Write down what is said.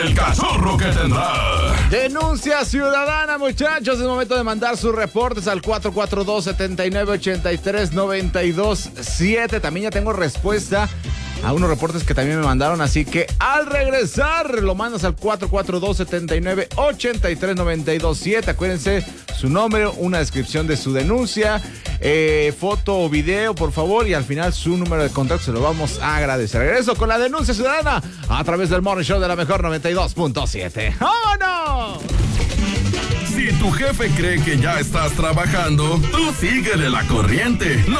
El cachorro que tendrá. Denuncia ciudadana, muchachos. Es momento de mandar sus reportes al 442-7983-927. También ya tengo respuesta a unos reportes que también me mandaron, así que al regresar lo mandas al 442-7983-927. Acuérdense su nombre, una descripción de su denuncia, foto o video, por favor, y al final su número de contacto. Se lo vamos a agradecer. Regreso con la denuncia ciudadana a través del Morning Show de la mejor 92.7. ¡Vámonos! Si tu jefe cree que ya estás trabajando, tú síguele la corriente. No